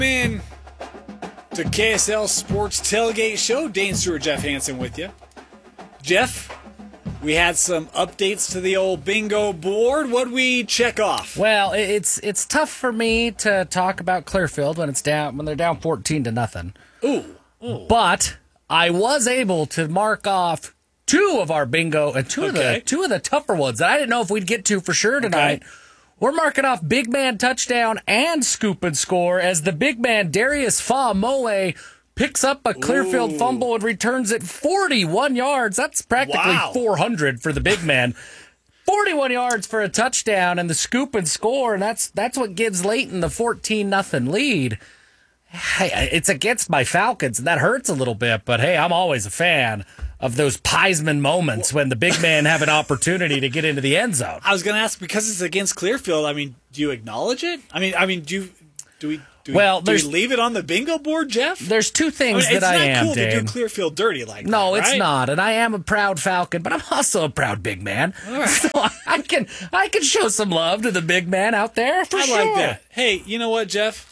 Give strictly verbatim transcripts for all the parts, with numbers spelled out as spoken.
In to K S L Sports Tailgate Show. Dane Stewart, Jeff Hansen with you. Jeff, we had some updates to the old bingo board. What'd we check off? Well, it's it's tough for me to talk about Clearfield when it's down when they're down fourteen to nothing. Ooh, ooh. But I was able to mark off two of our bingo and two Okay. of the two of the tougher ones that I didn't know if we'd get to for sure tonight. Okay. We're marking off big man touchdown and scoop and score as the big man Darius Fa-Moe picks up a Clearfield Ooh. fumble and returns it forty-one yards. That's practically Wow. four hundred for the big man. forty-one yards for a touchdown and the scoop and score, and that's that's what gives Layton the fourteen nothing lead. Hey, it's against my Falcons, and that hurts a little bit, but hey, I'm always a fan of those Piesman moments when the big man have an opportunity to get into the end zone. I was going to ask, because it's against Clearfield, I mean, do you acknowledge it? I mean, I mean, do you, do we do, Well, we, do we there's- leave it on the bingo board, Jeff? There's two things I mean, that I it's am, not cool Dane. to do Clearfield dirty like that. No, it's right? not, and I am a proud Falcon, but I'm also a proud big man. So I can I can show some love to the big man out there for I sure. like that. Hey, you know what, Jeff?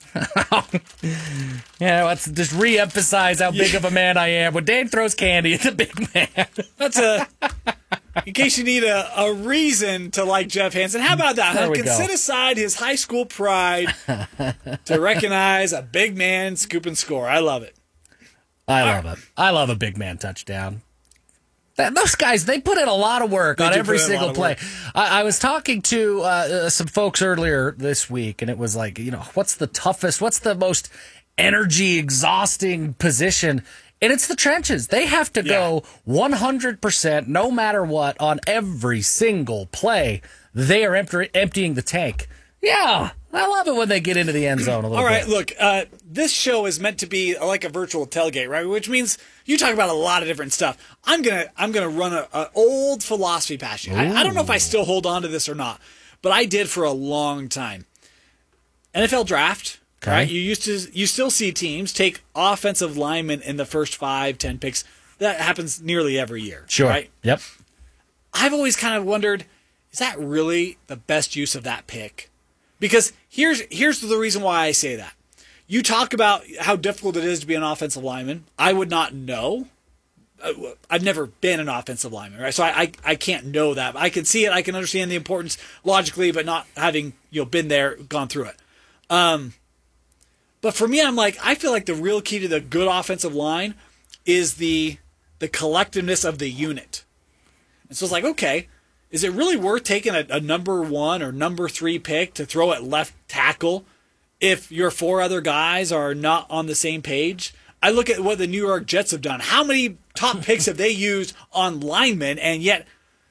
Yeah, let's just re-emphasize how big of a man I am when Dane throws candy at the big man. That's a. In case you need a, a reason to like Jeff Hansen, how about that? There Huh? we Can go. set aside his high school pride to recognize a big man scoop and score. I love it. I love it. I love a big man touchdown. That, those guys, they put in a lot of work They on do every put in a lot single of play. work. I, I was talking to uh, uh, some folks earlier this week, and it was like, you know, what's the toughest, what's the most energy exhausting position? And it's the trenches. They have to go one hundred percent no matter what on every single play. They are empty, emptying the tank. Yeah, I love it when they get into the end zone a little All right, bit. look, uh, this show is meant to be like a virtual tailgate, right? Which means you talk about a lot of different stuff. I'm gonna I'm gonna run a, a old philosophy past you. I, I don't know if I still hold on to this or not, but I did for a long time. N F L draft, Okay. right? You used to you still see teams take offensive linemen in the first five, ten picks. That happens nearly every year. Sure. Right? Yep. I've always kind of wondered, is that really the best use of that pick? Because here's here's the reason why I say that. You talk about how difficult it is to be an offensive lineman. I would not know. I've never been an offensive lineman, right? So I, I, I can't know that. I can see it. I can understand the importance logically, but not having you know been there, gone through it. Um, but for me, I'm like, I feel like the real key to the good offensive line is the the collectiveness of the unit. And so it's like, okay, is it really worth taking a, a number one or number three pick to throw at left tackle if your four other guys are not on the same page? I look at what the New York Jets have done. How many top picks have they used on linemen, and yet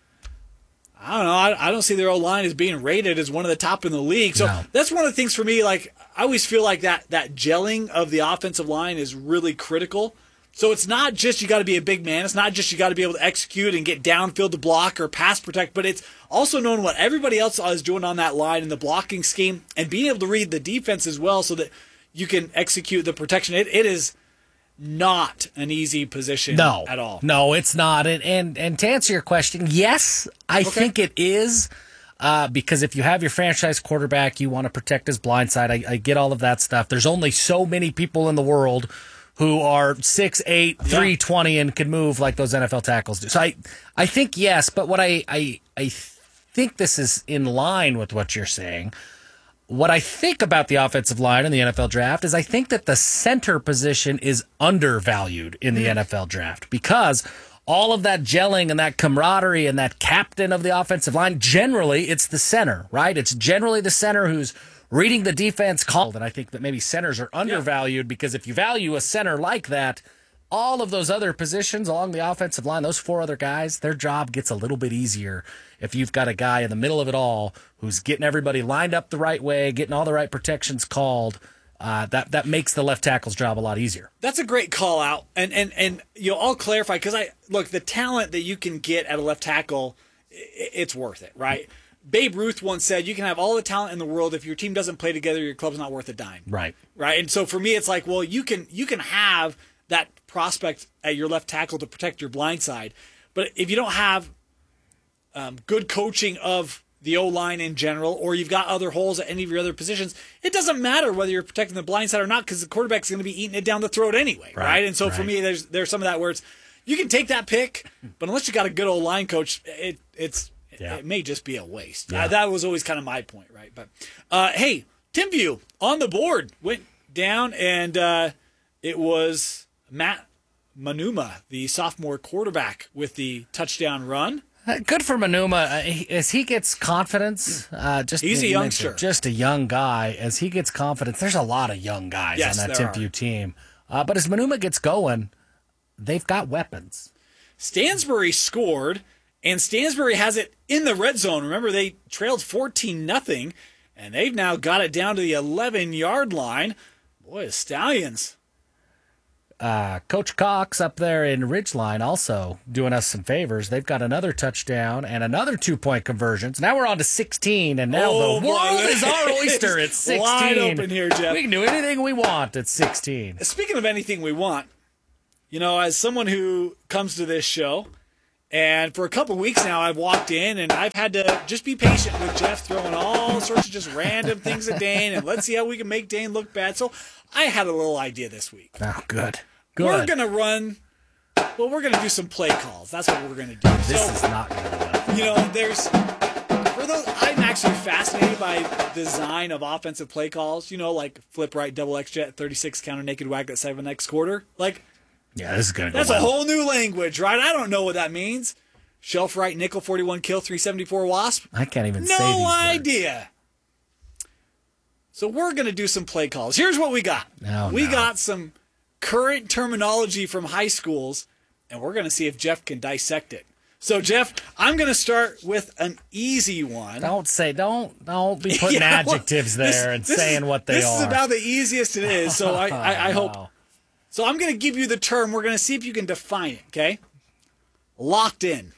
I don't know. I, I don't see their O-line as being rated as one of the top in the league. So No. that's one of the things for me. Like, I always feel like that that gelling of the offensive line is really critical. So it's not just you got to be a big man. It's not just you got to be able to execute and get downfield to block or pass protect, but it's also knowing what everybody else is doing on that line in the blocking scheme and being able to read the defense as well so that you can execute the protection. It, it is not an easy position No, at all. No, it's not. And and, and to answer your question, yes, I think it is. Uh, because if you have your franchise quarterback, you want to protect his blind side. I, I get all of that stuff. There's only so many people in the world who are six eight, three twenty, and can move like those N F L tackles do. So I, I think yes, but what I, I, I think this is in line with what you're saying. What I think about the offensive line in the N F L draft is I think that the center position is undervalued in the N F L draft because all of that gelling and that camaraderie and that captain of the offensive line, generally it's the center, right? It's generally the center who's reading the defense call. And I think that maybe centers are undervalued because if you value a center like that, all of those other positions along the offensive line, those four other guys, their job gets a little bit easier if you've got a guy in the middle of it all who's getting everybody lined up the right way, getting all the right protections called. Uh, that that makes the left tackle's job a lot easier. That's a great call out, and and and you know I'll clarify because I look the talent that you can get at a left tackle, i- it's worth it, right? Babe Ruth once said, "You can have all the talent in the world if your team doesn't play together, your club's not worth a dime." Right. Right, and so for me, it's like, well, you can you can have that prospect at your left tackle to protect your blind side, but if you don't have um, good coaching of the O-line in general, or you've got other holes at any of your other positions, it doesn't matter whether you're protecting the blind side or not because the quarterback's going to be eating it down the throat anyway, right? Right, And so right. for me, there's there's some of that where it's, you can take that pick, but unless you got a good O-line coach, it it's Yeah. it may just be a waste. Yeah. Uh, that was always kind of my point, right? But uh, hey, Timview on the board went down, and uh, it was Matt Manuma, the sophomore quarterback, with the touchdown run. Uh, Good for Manuma. Uh, he- as he gets confidence, uh, just He's a you youngster. mentioned, just a young guy. As he gets confidence, there's a lot of young guys Yes, on that there Timpview team. Uh, but as Manuma gets going, they've got weapons. Stansbury scored, and Stansbury has it in the red zone. Remember, they trailed fourteen nothing, and they've now got it down to the eleven-yard line. Boy, the Stallions. Uh, Coach Cox up there in Ridgeline also doing us some favors. They've got another touchdown and another two-point conversions. Now we're on to sixteen, and now Oh, the boy, world is our it's oyster at sixteen. wide open here, Jeff. We can do anything we want at sixteen. Speaking of anything we want, you know, as someone who comes to this show, and for a couple weeks now, I've walked in and I've had to just be patient with Jeff throwing all sorts of just random things at Dane, and let's see how we can make Dane look bad. So I had a little idea this week. Oh, good. Good. We're going to run, well, we're going to do some play calls. That's what we're going to do. This so, is not going to go well. you know, there's, for those, I'm actually fascinated by the design of offensive play calls, you know, like flip right, double X jet, thirty-six counter, naked whack, that seven X quarter. Like, Yeah, this is going to go that's well. a whole new language, right? I don't know what that means. Shelf right, nickel, forty-one kill, three seventy-four wasp. I can't even say these No words. idea. So we're going to do some play calls. Here's what we got. Oh, we no. got some current terminology from high schools, and we're going to see if Jeff can dissect it. So, Jeff, I'm going to start with an easy one. Don't say, don't, don't be putting Yeah, well, adjectives there this- and this saying is- what they this are. is about the easiest it is, so I, I, I hope. Wow. So I'm going to give you the term. We're going to see if you can define it, okay? Locked in.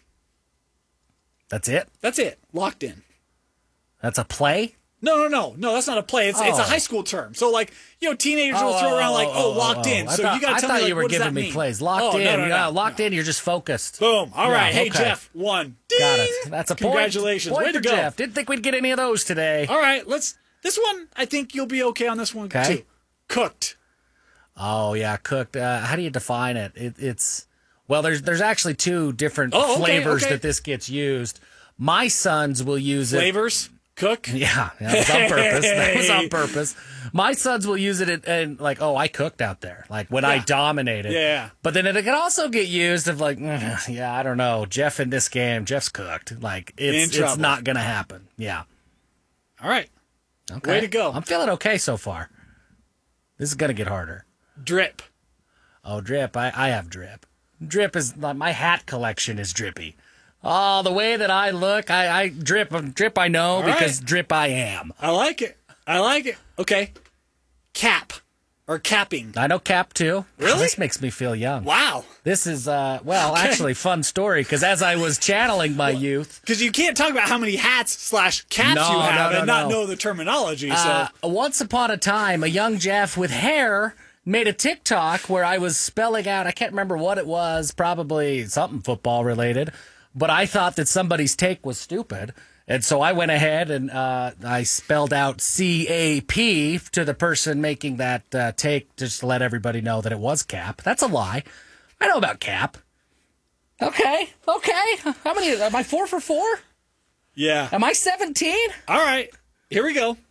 That's it? That's it. Locked in. That's a play? No, no, no, no. That's not a play. It's it's a Oh. high school term. So like, you know, teenagers will throw around like, oh, locked in. I So thought, you got I to tell thought me like, you were what does giving that me mean? plays. Locked Oh, in. no, no, no, yeah, no. locked in. You're just focused. Boom. All Yeah, right. Hey, okay. Jeff. One. Ding. Got it. That's a point. Congratulations. Point Way to for go. Jeff. Didn't think we'd get any of those today. All right. Let's. This one, I think you'll be okay on this one Okay. too. Cooked. Oh yeah, cooked. Uh, how do you define it? it? It's well, there's there's actually two different Oh, okay, flavors okay. that this gets used. My sons will use it. Flavors. Cook. Yeah, that was on purpose. That was Hey. on purpose. My sons will use it in, in like, oh, I cooked out there, like when I Yeah. dominated. Yeah. But then it can also get used of like, "Mm, yeah, I don't know, Jeff in this game, Jeff's cooked. Like In it's it's trouble. not gonna happen. Yeah. All right. Okay. Way to go. I'm feeling okay so far. This is gonna get harder. Drip. Oh, drip. I, I have drip. Drip is my hat collection is drippy. Oh, the way that I look, I, I drip. Drip, I know All because right. drip, I am. I like it. I like it. Okay. Cap or capping. I know cap too. Really? This makes me feel young. Wow. This is uh, well, Okay. actually, fun story because as I was channeling my youth, Because you can't talk about how many hats slash caps No, you have no, no, and not no. know the terminology. So uh, once upon a time, a young Jeff with hair made a TikTok where I was spelling out. I can't remember what it was. Probably something football related. But I thought that somebody's take was stupid. And so I went ahead and uh, I spelled out C A P to the person making that uh, take just to let everybody know that it was cap. That's a lie. I know about cap. Okay, okay. How many? Am I four for four? yeah. Am I seventeen? All right. Here we go.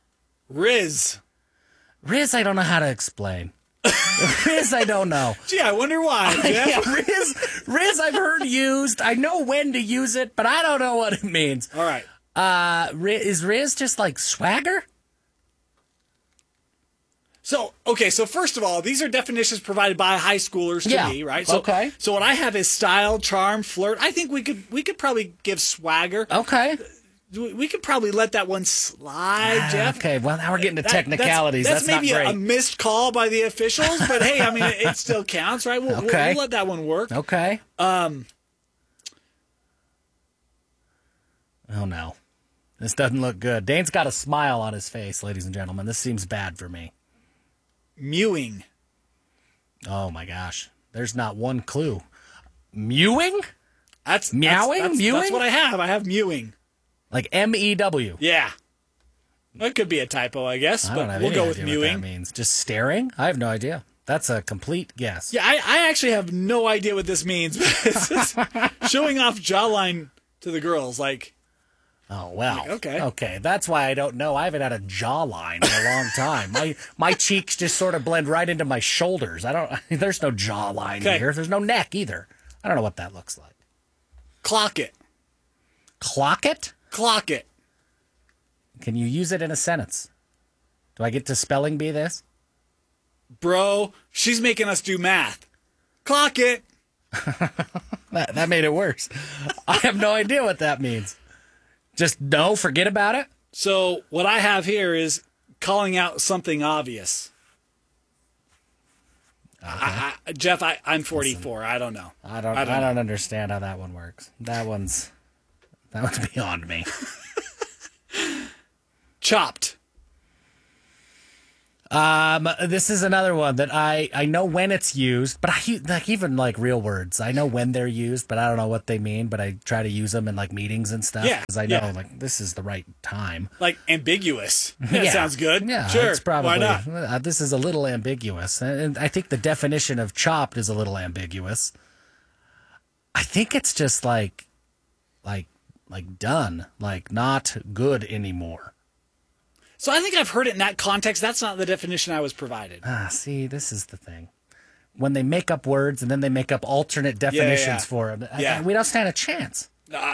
Riz. Riz, I don't know how to explain. Riz, I don't know. Gee, I wonder why, Jeff. Yeah, Riz, Riz, I've heard used. I know when to use it, but I don't know what it means. All right. Uh, Riz, is Riz just like swagger? So, okay, so first of all, these are definitions provided by high schoolers to Yeah, me, right? So, okay. So what I have is style, charm, flirt. I think we could we could probably give swagger. Okay. We we could probably let that one slide, Jeff. Okay, well, now we're getting to That- technicalities. That's, That's, maybe not a, a great. missed call by the officials, but hey, I mean, it, it still counts, right? We'll, we'll, Okay. we'll let that one work. Okay. Um, Oh, no. This doesn't look good. Dane's got a smile on his face, ladies and gentlemen. This seems bad for me. mewing. Oh, my gosh. There's not one clue. Mewing? That's Meowing? That's, that's, Mewing? that's what I have. I have mewing. Like M E W. Yeah. That could be a typo, I guess, I don't but have we'll any go idea with what mewing. that means. Just staring? I have no idea. That's a complete guess. Yeah, I, I actually have no idea what this means. But it's just showing off jawline to the girls. Like, Oh, well. Like, okay. Okay. That's why I don't know. I haven't had a jawline in a long time. my my cheeks just sort of blend right into my shoulders. I don't there's no jawline Okay. here. There's no neck either. I don't know what that looks like. clock it. Clock it? Clock it. Can you use it in a sentence? Do I get to spelling bee this? Bro, she's making us do math. Clock it. That, that made it worse. I have no idea what that means. Just no, forget about it. So what I have here is calling out something obvious. I, I, Jeff, I, I'm forty-four. I don't know. I don't I I don't don't, know. understand how that one works. That one's that one's beyond me. Chopped. Um, this is another one that I, I know when it's used, but I like even like real words. I know when they're used, but I don't know what they mean. But I try to use them in like meetings and stuff Yeah, because I know yeah. like this is the right time. Like ambiguous. That Yeah. sounds good. Yeah, Sure. it's probably Why not? Uh, this is a little ambiguous, and, and I think the definition of chopped is a little ambiguous. I think it's just like, like, like done, like not good anymore. So I think I've heard it in that context. That's not the definition I was provided. Ah, see, this is the thing. When they make up words and then they make up alternate definitions yeah. for them, Yeah. we don't stand a chance.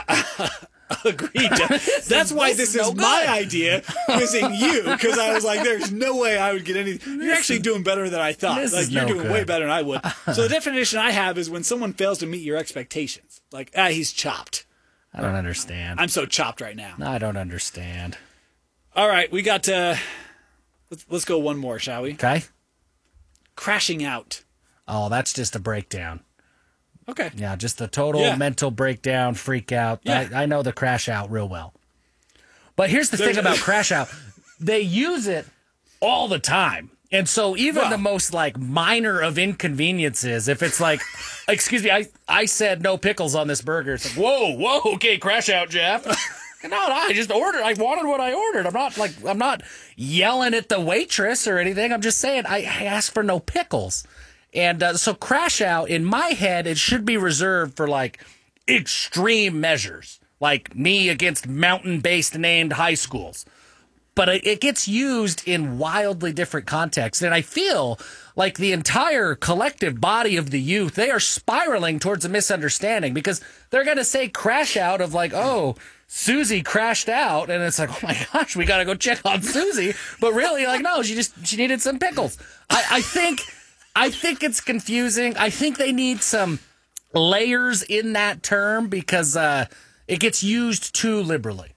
Agreed. Jeff. That's why this this is is, no my good. idea, quizzing you, because I was like, "There's no way I would get any." You're actually doing better than I thought. this Like is you're no doing good. way better than I would. So the definition I have is when someone fails to meet your expectations. Like, ah, he's chopped. I don't understand. I'm so chopped right now. I don't understand. All right, we got to. Let's, let's go one more, shall we? Okay. Crashing out. Oh, that's just a breakdown. Okay. Yeah, just a total Yeah. mental breakdown, freak out. Yeah. I, I know the crash out real well. But here's the There's- thing about crash out. They use it all the time. And so even Well- the most like minor of inconveniences, if it's like, excuse me, I, I said no pickles on this burger. It's like, whoa, whoa, okay, crash out, Jeff. No, no, I just ordered. I wanted what I ordered. I'm not like, I'm not yelling at the waitress or anything. I'm just saying I, I asked for no pickles. And uh, so crash out, in my head, it should be reserved for like extreme measures, like me against mountain-based named high schools. But it, it gets used in wildly different contexts. And I feel like the entire collective body of the youth, they are spiraling towards a misunderstanding because they're going to say crash out of like, oh, Susie crashed out. And it's like, oh my gosh, we got to go check on Susie. But really, like, no, she just, she needed some pickles. I, I think... I think it's confusing. I think they need some layers in that term because uh, it gets used too liberally.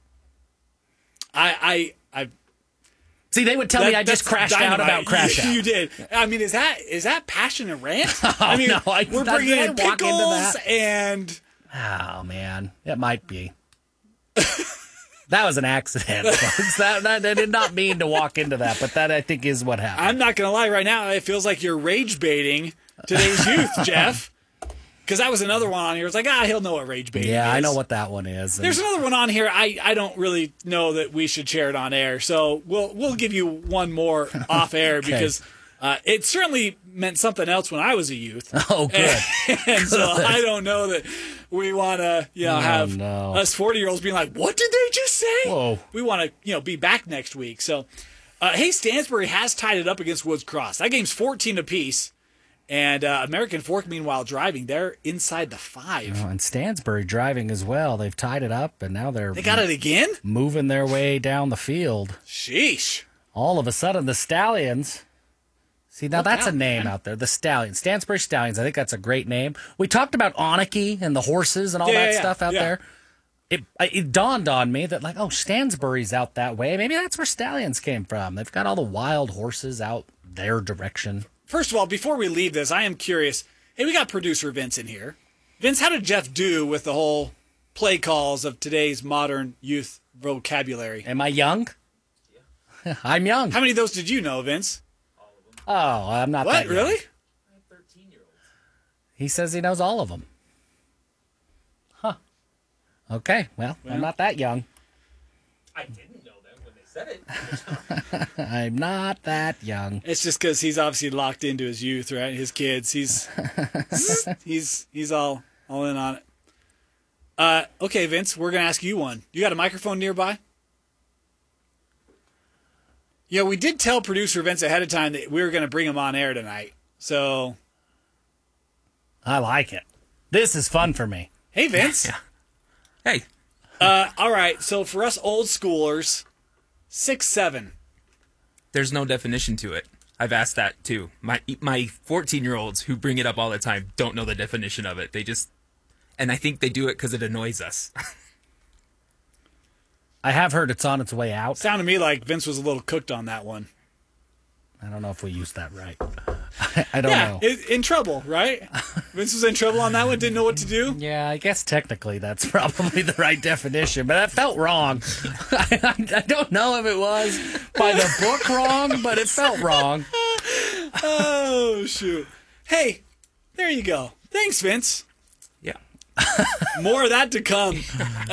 I, I, I See, they would tell me that- I just that's crashed out dynamite. about crash you, out. You did. I mean, is that is that passion and rant? I mean, no, I- we're did I bringing in walk into pickles that? and Oh, man. It might be. That was an accident, folks. That, that, I did not mean to walk into that, but that, I think, is what happened. I'm not gonna lie. Right now, it feels like you're rage baiting today's youth, Jeff. Because that was another one on here. It's like, ah, he'll know what rage baiting is. yeah, I know what that one is. And There's another one on here. I, I don't really know that we should share it on air, so we'll we'll give you one more off air Okay. because uh, it certainly meant something else when I was a youth. Oh, good. And so I don't know that we want to, you know, Oh, have no. us forty-year-olds being like, what did they just say? Whoa. We want to, you know, be back next week. So, uh, hey, Stansbury has tied it up against Woods Cross. That game's fourteen apiece. And uh, American Fork, meanwhile, driving. They're inside the five. Oh, and Stansbury driving as well. They've tied it up, and now they're They got it again? moving their way down the field. Sheesh. All of a sudden, the Stallions. See, now Look that's out, a name man. out there. The Stallions. Stansbury Stallions. I think that's a great name. We talked about Anarchy and the horses and all Yeah, that yeah, stuff out yeah. there. It, it dawned on me that, like, oh, Stansbury's out that way. Maybe that's where Stallions came from. They've got all the wild horses out their direction. First of all, before we leave this, I am curious. Hey, we got producer Vince in here. Vince, how did Jeff do with the whole play calls of today's modern youth vocabulary? Am I young? Yeah. I'm young. How many of those did you know, Vince? Oh, I'm not What, that young. really? He says he knows all of them. Huh. Okay, well, I'm not that young. I didn't know them when they said it. I'm not that young. It's just because he's obviously locked into his youth, right? His kids. He's he's he's all all in on it. Uh, okay, Vince, we're gonna ask you one. You got a microphone nearby? Yeah, we did tell producer Vince ahead of time that we were gonna bring him on air tonight. So, I like it. This is fun for me. hey, Vince. Yeah. Hey, Uh, all right. So for us old schoolers, six seven. there's no definition to it. I've asked that too. My my fourteen year olds who bring it up all the time don't know the definition of it. They just, and I think they do it because it annoys us. I have heard it's on its way out. Sounded to me like Vince was a little cooked on that one. I don't know if we used that right. I don't Yeah, know. in, in trouble, right? Vince was in trouble on that one. Didn't know what to do. Yeah, I guess technically that's probably the right definition, but that felt wrong. I, I don't know if it was by the book wrong, but it felt wrong. Oh shoot! Hey, there you go. Thanks, Vince. Yeah. More of that to come.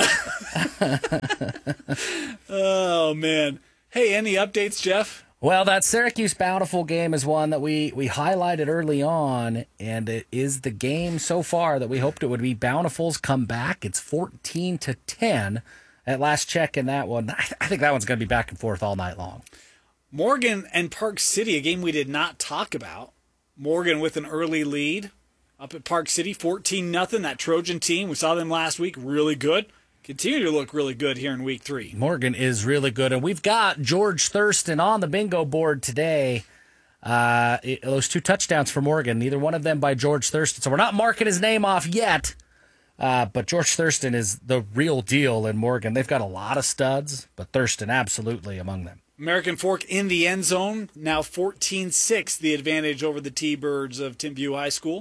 Oh man. Hey, any updates, Jeff? Well, that Syracuse Bountiful game is one that we, we highlighted early on, and it is the game so far that we hoped it would be. Bountiful's come back. It's fourteen to ten at last check in that one. I, I think that one's going to be back and forth all night long. Morgan and Park City, a game we did not talk about. Morgan with an early lead up at Park City, fourteen nothing. That Trojan team, we saw them last week, really good. Continue to look really good here in week three. Morgan is really good, and we've got George Thurston on the bingo board today. Uh, it- those two touchdowns for Morgan, neither one of them by George Thurston. So we're not marking his name off yet, uh, but George Thurston is the real deal in Morgan. They've got a lot of studs, but Thurston absolutely among them. American Fork in the end zone, now fourteen six, the advantage over the T-Birds of Timpview High School.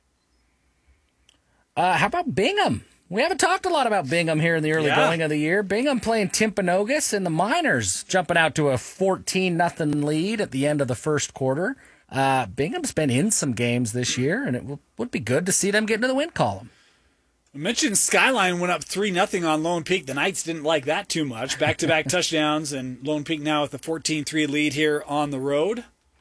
Uh, how about Bingham? We haven't talked a lot about Bingham here in the early Yeah. going of the year. Bingham playing Timpanogos and the Miners jumping out to a fourteen nothing lead at the end of the first quarter. Uh, Bingham's been in some games this year, and it w- would be good to see them get into the win column. I mentioned Skyline went up three nothing on Lone Peak. The Knights didn't like that too much. Back-to-back touchdowns, and Lone Peak now with a fourteen three lead here on the road.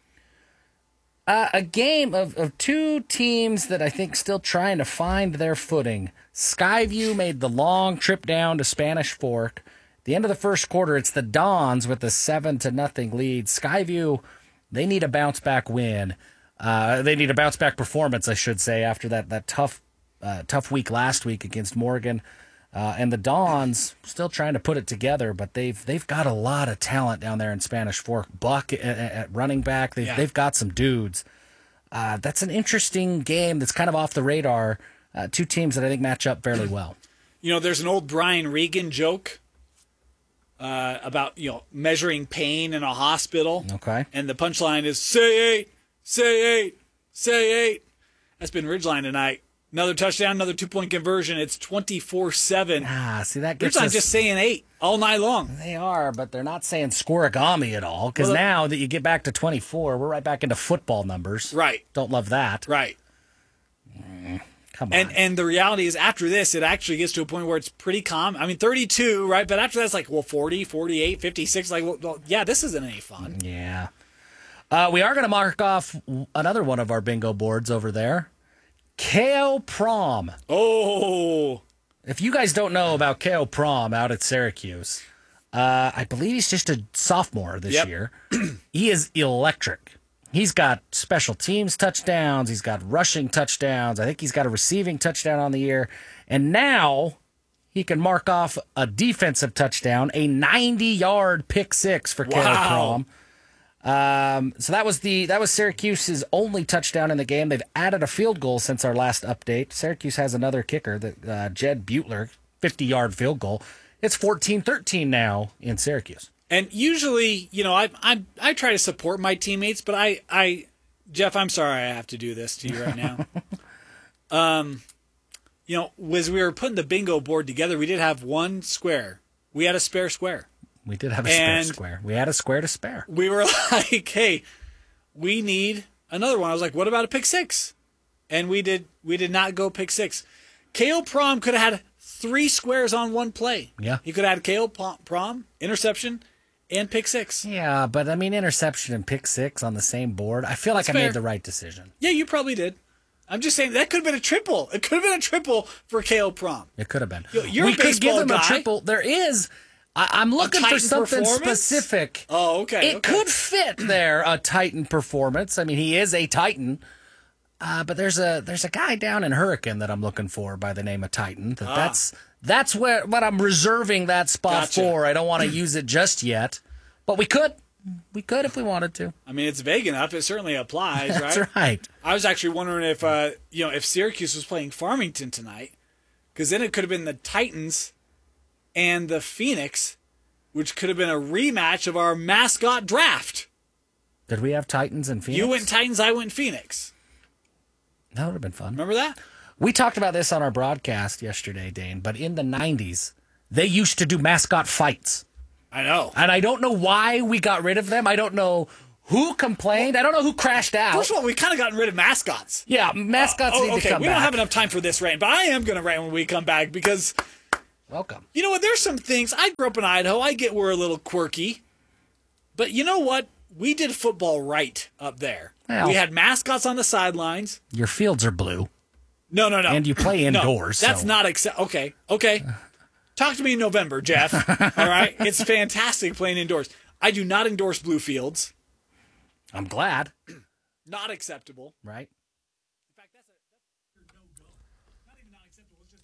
Uh, a game of, of two teams that I think still trying to find their footing. Skyview made the long trip down to Spanish Fork. At the end of the first quarter, it's the Dons with a seven to nothing lead. Skyview, they need a bounce back win. Uh, they need a bounce back performance, I should say, after that that tough uh, tough week last week against Morgan. Uh, and the Dons still trying to put it together, but they've they've got a lot of talent down there in Spanish Fork. Buck at, at running back, they've Yeah. they've got some dudes. Uh, that's an interesting game that's kind of off the radar. Uh, two teams that I think match up fairly well. You know, there's an old Brian Regan joke uh, about, you know, measuring pain in a hospital. Okay. And the punchline is, say eight, say eight, say eight. That's been Ridgeline tonight. Another touchdown, another two-point conversion. It's twenty-four seven. Ah, see that gets Ridgeline us, just saying eight all night long. They are, but they're not saying scoregami at all. Because Well, now that you get back to twenty-four, we're right back into football numbers. Right, Don't love that. right. Come on. And and the reality is after this, it actually gets to a point where it's pretty calm. I mean, thirty-two, right? But after that's like, well, forty, forty-eight, fifty-six. Like, well, well yeah, this isn't any fun. yeah. Uh, we are going to mark off another one of our bingo boards over there. K O Prom. Oh, If you guys don't know about K O Prom out at Syracuse, uh, I believe he's just a sophomore this Yep. year. He is electric. He's got special teams touchdowns. He's got rushing touchdowns. I think he's got a receiving touchdown on the year. And now he can mark off a defensive touchdown, a ninety-yard pick six for K O Wow. Prom. Um, so that was the that was Syracuse's only touchdown in the game. They've added a field goal since our last update. Syracuse has another kicker, that uh, Jed Butler, fifty-yard field goal. It's fourteen thirteen now in Syracuse. and usually, you know, I I I try to support my teammates, but I I Jeff, I'm sorry I have to do this to you right now. um, you know, as we were putting the bingo board together, we did have one square. We had a spare square. We did have a And- spare square. We had a square to spare. We were like, hey, we need another one. I was like, what about a pick six? And we did we did not go pick six. K O Prom could have had three squares on one play. Yeah. He could have had Caleb Prom, interception, and pick six. Yeah, but I mean, interception and pick six on the same board. I feel like That's I fair. made the right decision. Yeah, you probably did. I'm just saying that could have been a triple. It could have been a triple for Caleb Prom. It could have been. You're we a could give baseball him guy. a triple. There is. I, I'm looking for Titan something performance? specific. Oh, okay. It okay. could fit there, a Titan performance. I mean, he is a Titan. Uh, but there's a there's a guy down in Hurricane that I'm looking for by the name of Titan. That Ah. That's that's where what I'm reserving that spot Gotcha. for. I don't want to use it just yet, but we could. We could if we wanted to. I mean, it's vague enough. It certainly applies, That's right? right. I was actually wondering if, uh, you know, if Syracuse was playing Farmington tonight, because then it could have been the Titans and the Phoenix, which could have been a rematch of our mascot draft. Did we have Titans and Phoenix? You went Titans, I went Phoenix. That would have been fun. Remember that? We talked about this on our broadcast yesterday, Dane, but in the nineties, they used to do mascot fights. I know. And I don't know why we got rid of them. I don't know who complained. I don't know who crashed out. First of all, we kind of gotten rid of mascots. Yeah, mascots Oh, need okay, to come we back. don't have enough time for this rant, but I am going to rant when we come back because, Welcome. you know what, there's some things. I grew up in Idaho. I get we're a little quirky. But you know what? We did football right up there. Well- we had mascots on the sidelines. Your fields are blue. No, no, no. And you play No, indoors, that's so- not accept. Okay, okay. Talk to me in November, Jeff. All right? It's fantastic playing indoors. I do not endorse blue fields. I'm glad. Not acceptable. Right? In fact, that's a that's a no-go. Not even not acceptable. It's just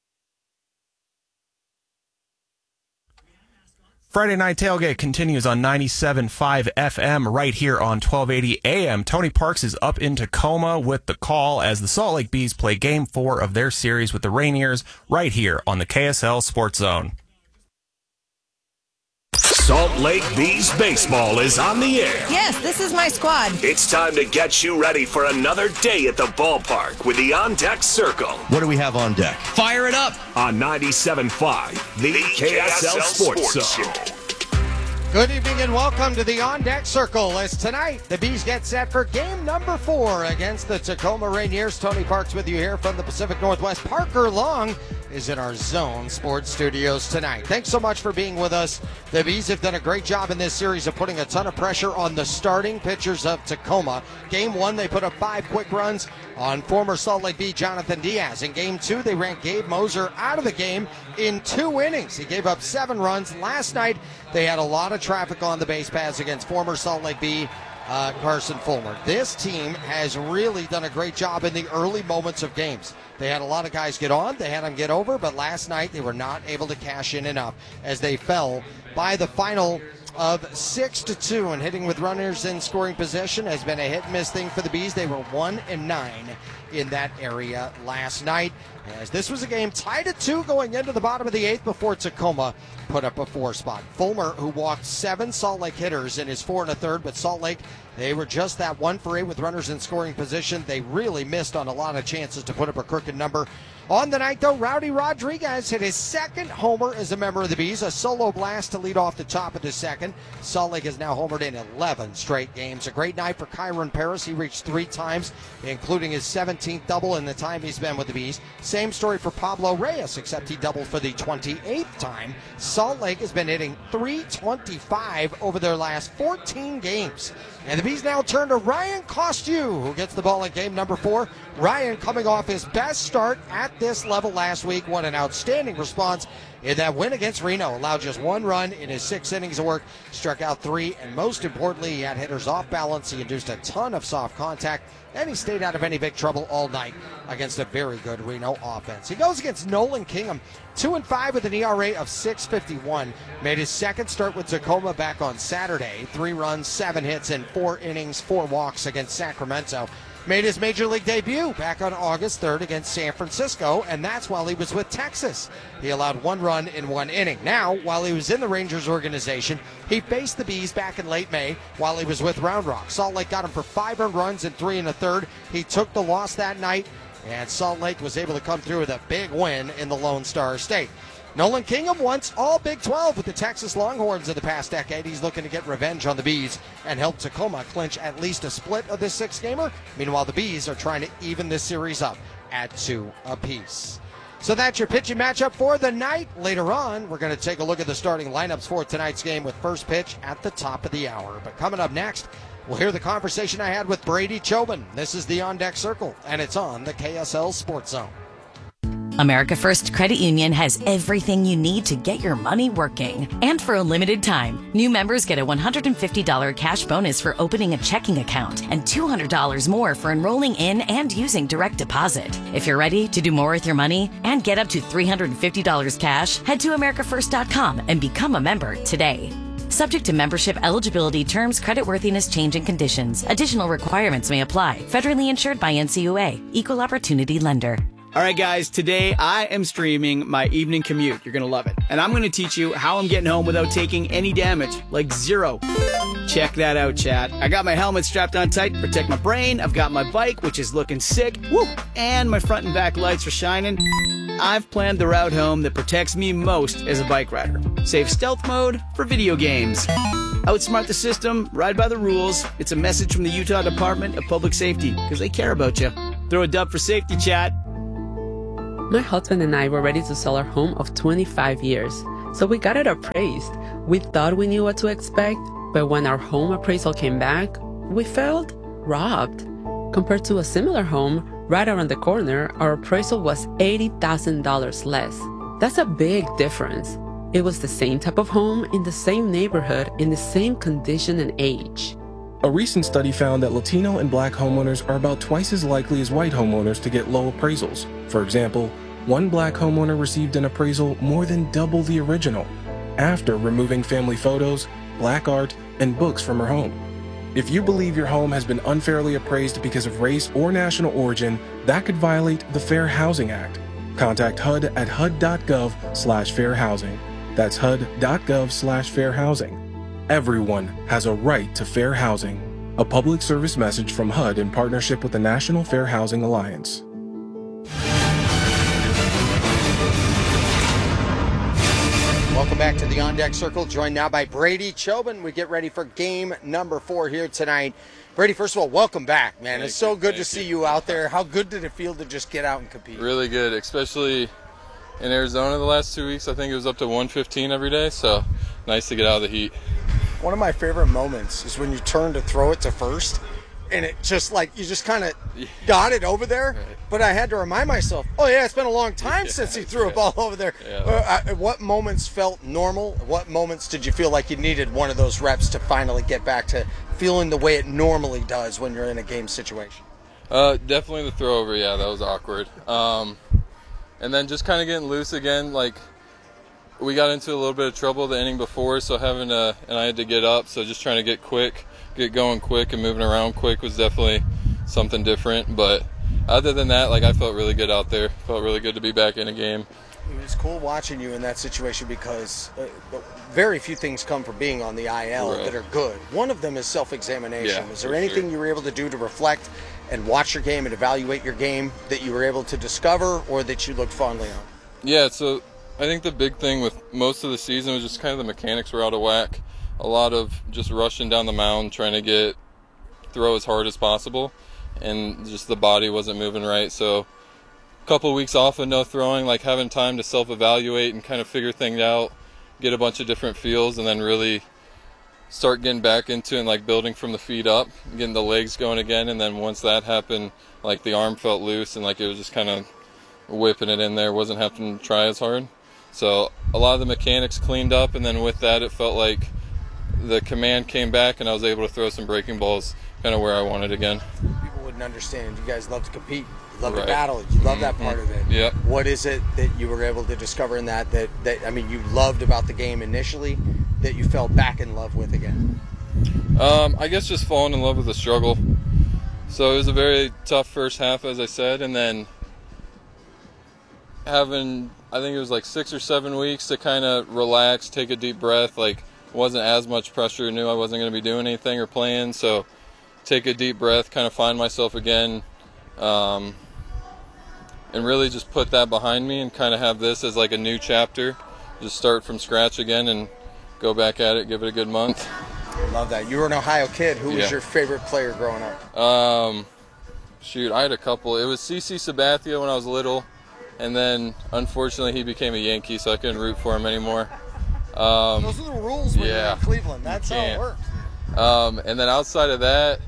Friday Night Tailgate continues on ninety-seven point five F M right here on twelve eighty A M. Tony Parks is up in Tacoma with the call as the Salt Lake Bees play Game four of their series with the Rainiers right here on the K S L Sports Zone. Salt Lake Bees baseball is on the air. Yes, this is my squad. It's time to get you ready for another day at the ballpark with the On Deck Circle What do we have on deck? Fire it up. on ninety-seven point five, the, K S L, Sports Zone. Good evening and welcome to the On Deck Circle as tonight the Bees get set for game number four against the Tacoma Rainiers. Tony Parks with you here from the Pacific Northwest. Parker Long is in our Zone Sports Studios tonight. Thanks so much for being with us. The Bees have done a great job in this series of putting a ton of pressure on the starting pitchers of Tacoma. Game one, they put up five quick runs on former Salt Lake Bee Jonathan Diaz. In game two, they ran Gabe Moser out of the game in two innings. He gave up seven runs. Last night, they had a lot of traffic on the base paths against former Salt Lake Bee uh, Carson Fulmer. This team has really done a great job in the early moments of games. They had a lot of guys get on, they had them get over, but last night they were not able to cash in enough as they fell by the final of six to two, and hitting with runners in scoring position has been a hit and miss thing for the Bees. They were one and nine in that area last night, as this was a game tied at two going into the bottom of the eighth before Tacoma put up a four spot. Fulmer, who walked seven Salt Lake hitters in his four and a third, but Salt Lake, they were just that one for eight with runners in scoring position. They really missed on a lot of chances to put up a crooked number. On the night, though, Rowdy Rodriguez hit his second homer as a member of the Bees, a solo blast to lead off the top of the second. Salt Lake has now homered in eleven straight games. A great night for Kyron Paris. He reached three times, including his seventeenth double in the time he's been with the Bees. Same story for Pablo Reyes, except he doubled for the twenty-eighth time. Salt Lake has been hitting three twenty-five over their last fourteen games. And the Bees now turn to Ryan Costu, who gets the ball in game number four. Ryan coming off his best start at this level last week. What an outstanding response in that win against Reno. Allowed just one run in his six innings of work, struck out three, and most importantly, he had hitters off balance. He induced a ton of soft contact, and he stayed out of any big trouble all night against a very good Reno offense. He goes against Nolan Kingham, two and five with an E R A of six fifty-one. Made his second start with Tacoma back on Saturday. Three runs, seven hits, and four innings, four walks against Sacramento. Made his major league debut back on August third against San Francisco, and that's while he was with Texas. He allowed one run in one inning. Now, while he was in the Rangers organization, he faced the Bees back in late May while he was with Round Rock. Salt Lake got him for five earned runs and three and a third. He took the loss that night, and Salt Lake was able to come through with a big win in the Lone Star State. Nolan Kingham once all Big twelve with the Texas Longhorns in the past decade. He's looking to get revenge on the Bees and help Tacoma clinch at least a split of this six-gamer. Meanwhile, the Bees are trying to even this series up at two apiece. So that's your pitching matchup for the night. Later on, we're going to take a look at the starting lineups for tonight's game with first pitch at the top of the hour. But coming up next, we'll hear the conversation I had with Brady Chobin. This is the On Deck Circle, and it's on the K S L Sports Zone. America First Credit Union has everything you need to get your money working. And for a limited time, new members get a one hundred fifty dollars cash bonus for opening a checking account and two hundred dollars more for enrolling in and using direct deposit. If you're ready to do more with your money and get up to three hundred fifty dollars cash, head to america first dot com and become a member today. Subject to membership eligibility, terms, creditworthiness, change, and conditions. Additional requirements may apply. Federally insured by N C U A. Equal Opportunity Lender. All right, guys, today I am streaming my evening commute. You're going to love it. And I'm going to teach you how I'm getting home without taking any damage, like zero. Check that out, chat. I got my helmet strapped on tight to protect my brain. I've got my bike, which is looking sick. Woo! And my front and back lights are shining. I've planned the route home that protects me most as a bike rider. Save stealth mode for video games. Outsmart the system, ride by the rules. It's a message from the Utah Department of Public Safety, because they care about you. Throw a dub for safety, chat. My husband and I were ready to sell our home of twenty-five years, so we got it appraised. We thought we knew what to expect, but when our home appraisal came back, we felt robbed. Compared to a similar home right around the corner, our appraisal was eighty thousand dollars less. That's a big difference. It was the same type of home in the same neighborhood in the same condition and age. A recent study found that Latino and Black homeowners are about twice as likely as white homeowners to get low appraisals. For example, one Black homeowner received an appraisal more than double the original, after removing family photos, Black art, and books from her home. If you believe your home has been unfairly appraised because of race or national origin, that could violate the Fair Housing Act. Contact H U D at H U D dot gov slash fair housing. That's H U D dot gov slash fair housing. Everyone has a right to fair housing. A public service message from H U D in partnership with the National Fair Housing Alliance. Welcome back to the On Deck Circle, joined now by Brady Chobin. We get ready for game number four here tonight. Brady, first of all, welcome back, man. It's so good to see you out there. How good did it feel to just get out and compete? Really good, especially in Arizona the last two weeks. I think it was up to one fifteen every day, so nice to get out of the heat. One of my favorite moments is when you turn to throw it to first, and it just like, you just kind of got it over there. Right. But I had to remind myself, oh yeah, it's been a long time yeah, since he threw right. a ball over there. Yeah. Uh, what moments felt normal? What moments did you feel like you needed one of those reps to finally get back to feeling the way it normally does when you're in a game situation? Uh, definitely the throw over, yeah, that was awkward. Um, and then just kind of getting loose again, like, we got into a little bit of trouble the inning before, so having to, and I had to get up, so just trying to get quick, get going quick and moving around quick was definitely something different. But other than that, like, I felt really good out there. Felt really good to be back in a game. It was cool watching you in that situation because uh, very few things come from being on the I L right. that are good. One of them is self-examination. Yeah, is there anything sure. you were able to do to reflect and watch your game and evaluate your game that you were able to discover or that you looked fondly on? Yeah, so I think the big thing with most of the season was just kind of the mechanics were out of whack. A lot of just rushing down the mound, trying to get throw as hard as possible, and just the body wasn't moving right. So a couple of weeks off of no throwing, like having time to self-evaluate and kind of figure things out, get a bunch of different feels, and then really start getting back into it and like building from the feet up, getting the legs going again. And then once that happened, like the arm felt loose and like it was just kind of whipping it in there, wasn't having to try as hard. So a lot of the mechanics cleaned up, and then with that it felt like the command came back and I was able to throw some breaking balls kind of where I wanted again. People wouldn't understand. You guys love to compete. You love right. to battle. You love mm-hmm. that part of it. Yep. What is it that you were able to discover in that, that, that, I mean, you loved about the game initially that you fell back in love with again? Um, I guess just falling in love with the struggle. So it was a very tough first half, as I said, and then having, I think it was like six or seven weeks to kind of relax, take a deep breath, like wasn't as much pressure, knew I wasn't going to be doing anything or playing, so take a deep breath, kind of find myself again, um, and really just put that behind me and kind of have this as like a new chapter, just start from scratch again and go back at it, give it a good month. Love that. You were an Ohio kid. Who was yeah. your favorite player growing up? Um, shoot, I had a couple. It was CeCe Sabathia when I was little. And then, unfortunately, he became a Yankee, so I couldn't root for him anymore. Um, Those are the rules when yeah, you're in Cleveland. That's how it works. Um, and then outside of that,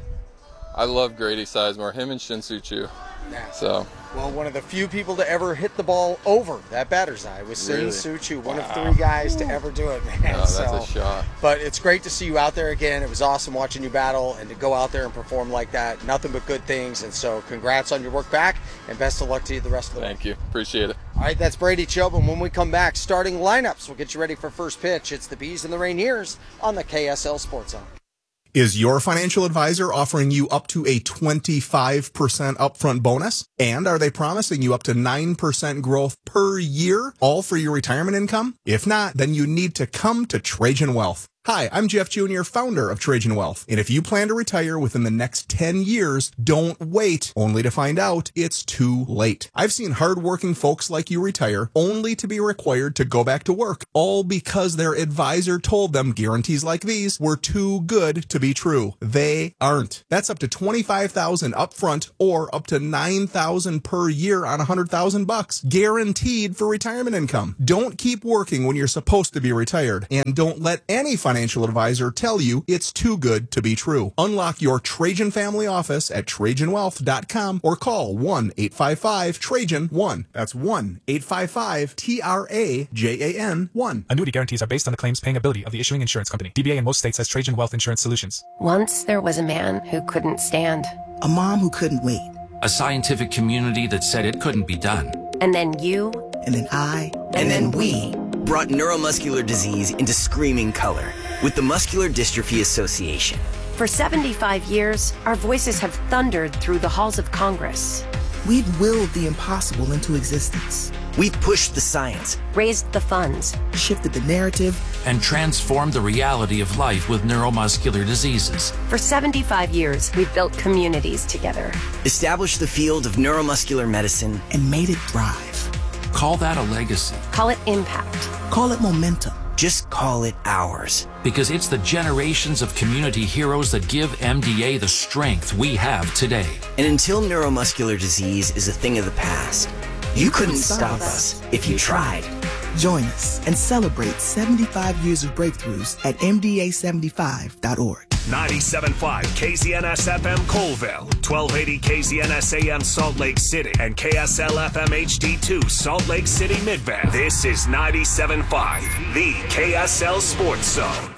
I love Grady Sizemore, him and Shin-Soo Choo. Yeah. So, well, one of the few people to ever hit the ball over that batter's eye was Really? Shin-Soo Choo, one Wow. of three guys to ever do it, man. Oh, that's so, a shot. But it's great to see you out there again. It was awesome watching you battle and to go out there and perform like that. Nothing but good things. And so congrats on your work back and best of luck to you the rest of the Thank you. Appreciate it. All right, that's Brady Chubb, and when we come back, starting lineups, we'll get you ready for first pitch. It's the Bees and the Rainiers on the K S L Sports Zone. Is your financial advisor offering you up to a twenty-five percent upfront bonus? And are they promising you up to nine percent growth per year, all for your retirement income? If not, then you need to come to Trajan Wealth. Hi, I'm Jeff Junior, founder of Trajan Wealth. And if you plan to retire within the next ten years, don't wait only to find out it's too late. I've seen hardworking folks like you retire only to be required to go back to work, all because their advisor told them guarantees like these were too good to be true. They aren't. That's up to twenty-five thousand dollars upfront or up to nine thousand dollars per year on one hundred thousand bucks, guaranteed for retirement income. Don't keep working when you're supposed to be retired, and don't let any financial advisor tell you it's too good to be true. Unlock your Trajan family office at Trajan Wealth dot com or call one eight five five Trajan one. That's one eight five five T R A J A N one. Annuity guarantees are based on the claims paying ability of the issuing insurance company. D B A in most states has Trajan Wealth Insurance Solutions. Once there was a man who couldn't stand. A mom who couldn't wait. A scientific community that said it couldn't be done. And then you. And then I. And, and then, then we. Brought neuromuscular disease into screaming color with the Muscular Dystrophy Association. For seventy-five years, our voices have thundered through the halls of Congress. We've willed the impossible into existence. We've pushed the science, raised the funds, shifted the narrative, and transformed the reality of life with neuromuscular diseases. For seventy-five years, we've built communities together, established the field of neuromuscular medicine, and made it thrive. Call that a legacy. Call it impact. Call it momentum. Just call it ours. Because it's the generations of community heroes that give M D A the strength we have today. And until neuromuscular disease is a thing of the past, you, you couldn't, couldn't stop, stop us if you tried. Join us and celebrate seventy-five years of breakthroughs at M D A seventy-five dot org. ninety-seven point five K Z N S F M Colville, twelve eighty K Z N S A M Salt Lake City, and K S L F M H D two Salt Lake City Midvale. This is ninety-seven point five, the K S L Sports Zone.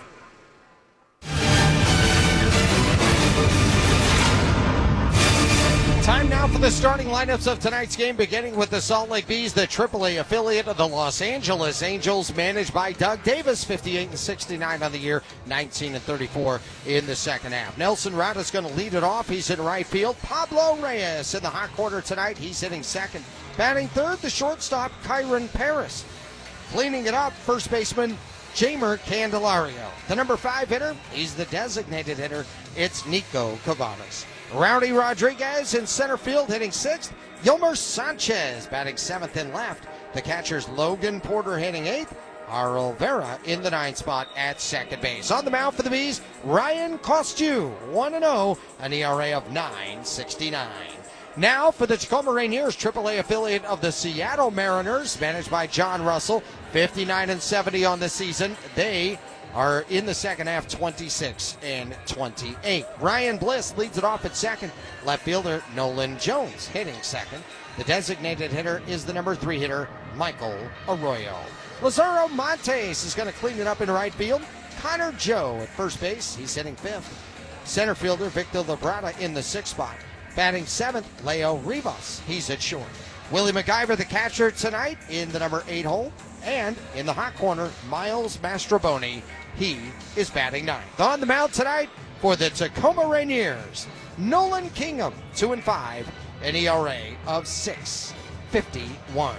Time now for the starting lineups of tonight's game, beginning with the Salt Lake Bees, the triple A affiliate of the Los Angeles Angels, managed by Doug Davis, fifty-eight and sixty-nine on the year, nineteen and thirty-four in the second half. Nelson Rada's going to lead it off. He's in right field. Pablo Reyes in the hot corner tonight. He's hitting second. Batting third, the shortstop, Kyron Paris. Cleaning it up, first baseman, Jamer Candelario. The number five hitter, he's the designated hitter. It's Nico Cavadas. Rowdy Rodriguez in center field hitting sixth. Yolmer Sanchez batting seventh and left. The catcher's Logan Porter hitting eighth. Arl Vera in the ninth spot at second base. On the mound for the Bees, Ryan Kostu, one and oh, an E R A of nine sixty-nine. Now for the Tacoma Rainiers, triple A affiliate of the Seattle Mariners, managed by John Russell, fifty-nine and seventy on the season. They are in the second half, twenty-six and twenty-eight. Ryan Bliss leads it off at second. Left fielder Nolan Jones hitting second. The designated hitter is the number three hitter, Michael Arroyo. Lazaro Montes is going to clean it up in right field. Connor Joe at first base. He's hitting fifth. Center fielder Victor Labrada in the sixth spot. Batting seventh, Leo Rivas. He's at short. Willie McIver, the catcher tonight, in the number eight hole. And in the hot corner, Miles Mastroboni. He is batting ninth. On the mound tonight for the Tacoma Rainiers, Nolan Kingham, two and five, an E R A of six fifty-one.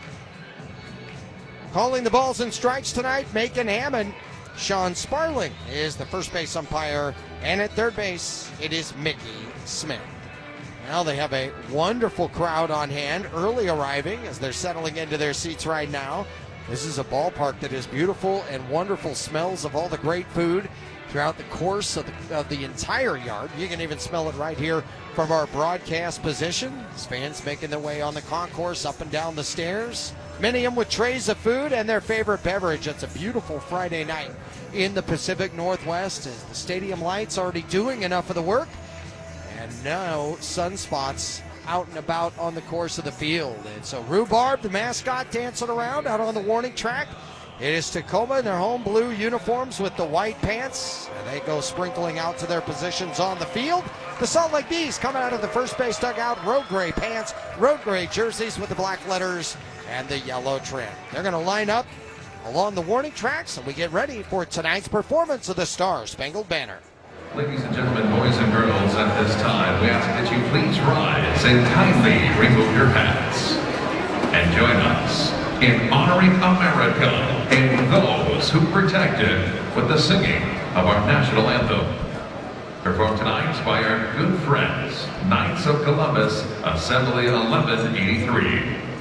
Calling the balls and strikes tonight, Macon Hammond. Sean Sparling is the first base umpire, and at third base, it is Mickey Smith. Now they have a wonderful crowd on hand, early arriving as they're settling into their seats right now. This is a ballpark that is beautiful and wonderful, smells of all the great food throughout the course of the, of the entire yard. You can even smell it right here from our broadcast position. As fans making their way on the concourse, up and down the stairs. Many of them with trays of food and their favorite beverage. It's a beautiful Friday night in the Pacific Northwest, as the stadium lights already doing enough of the work. And now sunspots out and about on the course of the field. And so Rhubarb, the mascot, dancing around out on the warning track. It is Tacoma in their home blue uniforms with the white pants. And they go sprinkling out to their positions on the field. The Salt Lake Bees coming out of the first base dugout, road gray pants, road gray jerseys with the black letters and the yellow trim. They're going to line up along the warning tracks, and we get ready for tonight's performance of the Star Spangled Banner. Ladies and gentlemen, boys and girls, at this time, we ask that you please rise and kindly remove your hats. And join us in honoring America and those who protected with the singing of our national anthem. Performed tonight by our good friends, Knights of Columbus, Assembly eleven eighty-three.